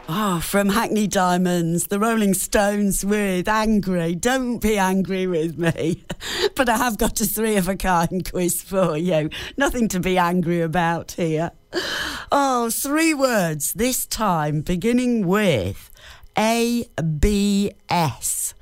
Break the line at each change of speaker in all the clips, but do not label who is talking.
Oh, from Hackney Diamonds, the Rolling Stones with Angry. Don't be angry with me. But I have got a three-of-a-kind quiz for you. Nothing to be angry about here. Oh, 3 words, this time beginning with ABS.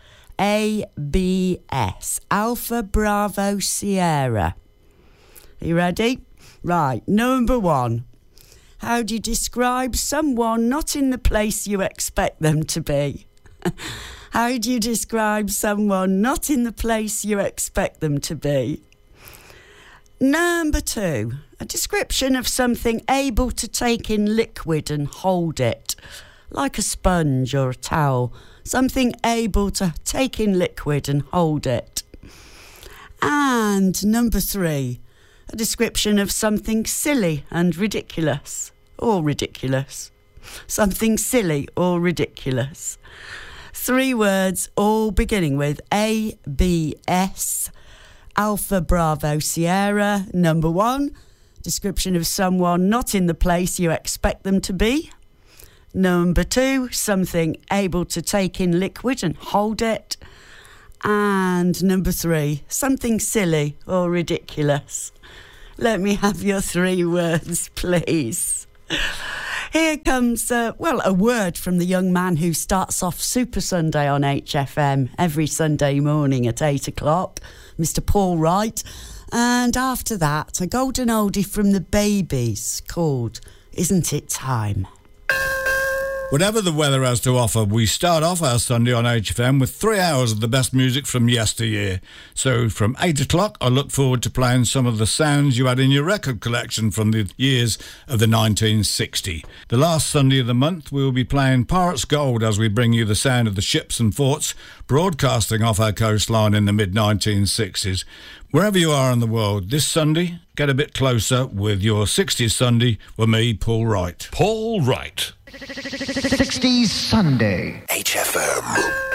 ABS. Alpha Bravo Sierra. Are you ready? Right, number 1. How do you describe someone not in the place you expect them to be? How do you describe someone not in the place you expect them to be? Number 2, a description of something able to take in liquid and hold it, like a sponge or a towel. Something able to take in liquid and hold it. And number 3, a description of something silly and ridiculous, or ridiculous. Something silly or ridiculous. 3 words, all beginning with ABS. Alpha Bravo Sierra. Number 1, description of someone not in the place you expect them to be. Number 2, something able to take in liquid and hold it. And number 3, something silly or ridiculous. Let me have your 3 words, please. Here comes, a word from the young man who starts off Super Sunday on HFM every Sunday morning at 8 o'clock, Mr. Paul Wright. And after that, a golden oldie from the Babies called Isn't It Time?
Whatever the weather has to offer, we start off our Sunday on HFM with 3 hours of the best music from yesteryear. So from 8 o'clock, I look forward to playing some of the sounds you had in your record collection from the years of the 1960. The last Sunday of the month, we will be playing Pirates Gold as we bring you the sound of the ships and forts broadcasting off our coastline in the mid-1960s. Wherever you are in the world, this Sunday, get a bit closer with your 60s Sunday with me, Paul Wright.
Paul Wright.
60s Sunday.
HFM.